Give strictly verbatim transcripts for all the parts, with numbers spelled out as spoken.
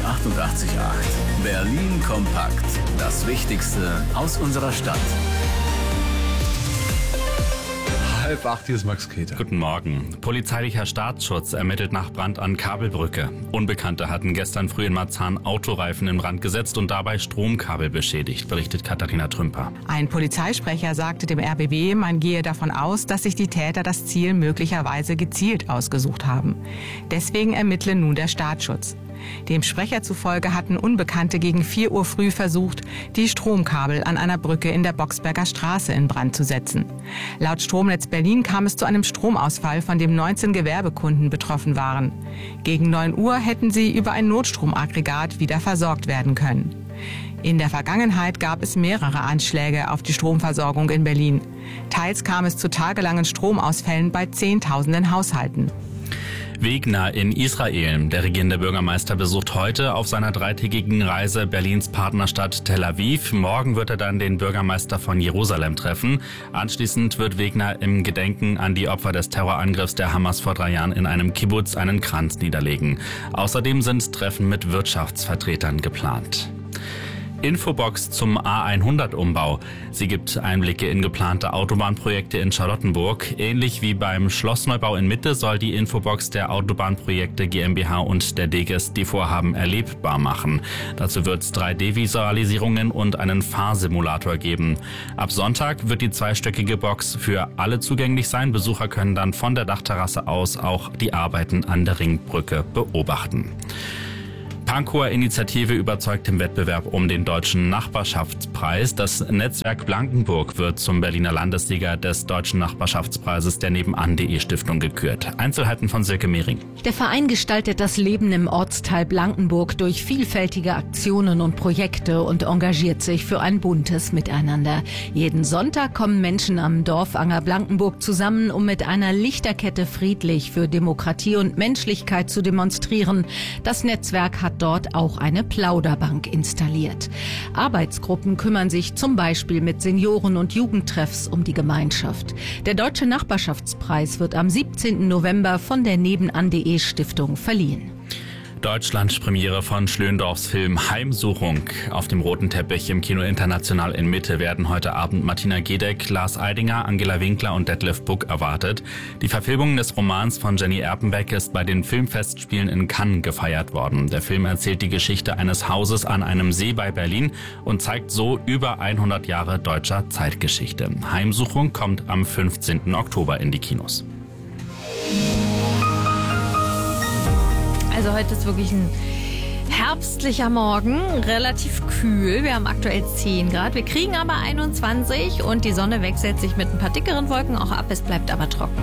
achtundachtzig Komma acht. Berlin kompakt. Das Wichtigste aus unserer Stadt. Halb acht, hier ist Max Keter. Guten Morgen. Polizeilicher Staatsschutz ermittelt nach Brand an Kabelbrücke. Unbekannte hatten gestern früh in Marzahn Autoreifen in Brand gesetzt und dabei Stromkabel beschädigt, berichtet Katharina Trümper. Ein Polizeisprecher sagte dem R B B, man gehe davon aus, dass sich die Täter das Ziel möglicherweise gezielt ausgesucht haben. Deswegen ermittle nun der Staatsschutz. Dem Sprecher zufolge hatten Unbekannte gegen vier Uhr früh versucht, die Stromkabel an einer Brücke in der Boxberger Straße in Brand zu setzen. Laut Stromnetz Berlin kam es zu einem Stromausfall, von dem neunzehn Gewerbekunden betroffen waren. Gegen neun Uhr hätten sie über ein Notstromaggregat wieder versorgt werden können. In der Vergangenheit gab es mehrere Anschläge auf die Stromversorgung in Berlin. Teils kam es zu tagelangen Stromausfällen bei Zehntausenden Haushalten. Wegner in Israel. Der regierende Bürgermeister besucht heute auf seiner dreitägigen Reise Berlins Partnerstadt Tel Aviv. Morgen wird er dann den Bürgermeister von Jerusalem treffen. Anschließend wird Wegner im Gedenken an die Opfer des Terrorangriffs der Hamas vor drei Jahren in einem Kibbutz einen Kranz niederlegen. Außerdem sind Treffen mit Wirtschaftsvertretern geplant. Infobox zum A hundert-Umbau. Sie gibt Einblicke in geplante Autobahnprojekte in Charlottenburg. Ähnlich wie beim Schlossneubau in Mitte soll die Infobox der Autobahnprojekte GmbH und der Deges die Vorhaben erlebbar machen. Dazu wird es drei D Visualisierungen und einen Fahrsimulator geben. Ab Sonntag wird die zweistöckige Box für alle zugänglich sein. Besucher können dann von der Dachterrasse aus auch die Arbeiten an der Ringbrücke beobachten. Pankower Initiative überzeugt im Wettbewerb um den Deutschen Nachbarschaftspreis. Das Netzwerk Blankenburg wird zum Berliner Landessieger des Deutschen Nachbarschaftspreises der Nebenan.de Stiftung gekürt. Einzelheiten von Silke Mehring. Der Verein gestaltet das Leben im Ortsteil Blankenburg durch vielfältige Aktionen und Projekte und engagiert sich für ein buntes Miteinander. Jeden Sonntag kommen Menschen am Dorfanger Blankenburg zusammen, um mit einer Lichterkette friedlich für Demokratie und Menschlichkeit zu demonstrieren. Das Netzwerk hat dort auch eine Plauderbank installiert. Arbeitsgruppen kümmern sich zum Beispiel mit Senioren- und Jugendtreffs um die Gemeinschaft. Der Deutsche Nachbarschaftspreis wird am siebzehnten November von der Nebenan.de Stiftung verliehen. Deutschland-Premiere von Schlöndorffs Film Heimsuchung. Auf dem roten Teppich im Kino International in Mitte werden heute Abend Martina Gedeck, Lars Eidinger, Angela Winkler und Detlef Buck erwartet. Die Verfilmung des Romans von Jenny Erpenbeck ist bei den Filmfestspielen in Cannes gefeiert worden. Der Film erzählt die Geschichte eines Hauses an einem See bei Berlin und zeigt so über hundert Jahre deutscher Zeitgeschichte. Heimsuchung kommt am fünfzehnten Oktober in die Kinos. Also heute ist wirklich ein herbstlicher Morgen, relativ kühl. Wir haben aktuell zehn Grad, wir kriegen aber einundzwanzig und die Sonne wechselt sich mit ein paar dickeren Wolken auch ab, es bleibt aber trocken.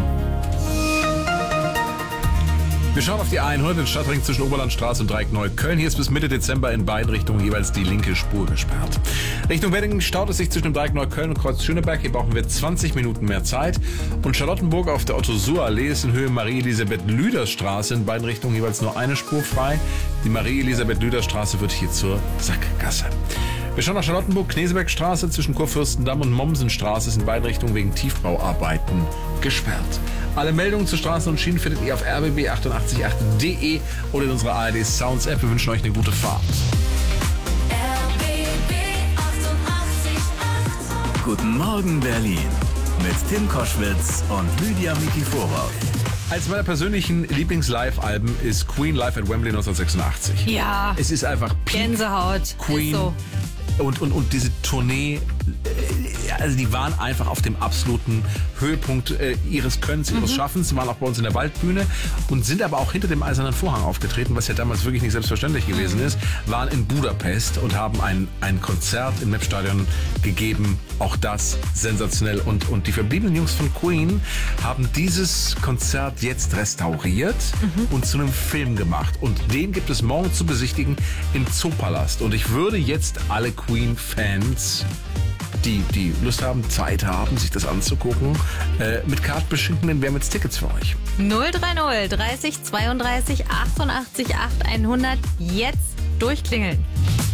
Wir schauen auf die A hundert, den Stadtring zwischen Oberlandstraße und Dreieck Neukölln. Hier ist bis Mitte Dezember in beiden Richtungen jeweils die linke Spur gesperrt. Richtung Weddingen staut es sich zwischen dem Dreieck Neukölln und Kreuz Schöneberg. Hier brauchen wir zwanzig Minuten mehr Zeit. Und Charlottenburg auf der Otto-Suhr-Allee ist in Höhe Marie-Elisabeth-Lüders-Straße in beiden Richtungen jeweils nur eine Spur frei. Die Marie-Elisabeth-Lüders-Straße wird hier zur Sackgasse. Wir schauen nach Charlottenburg, Knesebeckstraße zwischen Kurfürstendamm und Mommsenstraße ist in beiden Richtungen wegen Tiefbauarbeiten gesperrt. Alle Meldungen zu Straßen und Schienen findet ihr auf r b b achtundachtzig Komma acht punkt de oder in unserer A R D Sounds App. Wir wünschen euch eine gute Fahrt. R B B achtundachtzig Komma acht. Guten Morgen Berlin mit Tim Koschwitz und Lydia Mikifora. Eines meiner persönlichen Lieblings-Live-Alben ist Queen Live at Wembley neunzehnhundertsechsundachtzig. Ja, Es ist einfach Peak Gänsehaut. Queen. Ist so. Und, und, und diese Tournee, äh, also die waren einfach auf dem absoluten Höhepunkt äh, ihres Könnens, ihres mhm. Schaffens. Sie waren auch bei uns in der Waldbühne und sind aber auch hinter dem Eisernen Vorhang aufgetreten, was ja damals wirklich nicht selbstverständlich gewesen mhm. ist, waren in Budapest und haben ein, ein Konzert im Mepstadion gegeben. Auch das sensationell. Und, und die verbliebenen Jungs von Queen haben dieses Konzert jetzt restauriert mhm. und zu einem Film gemacht. Und den gibt es morgen zu besichtigen im Zoopalast. Und ich würde jetzt alle Queen-Fans, die, die Lust haben, Zeit haben, sich das anzugucken, äh, mit Karten beschenken, denn wir haben jetzt Tickets für euch. null drei null dreißig zweiunddreißig achtundachtzig acht hundert jetzt durchklingeln.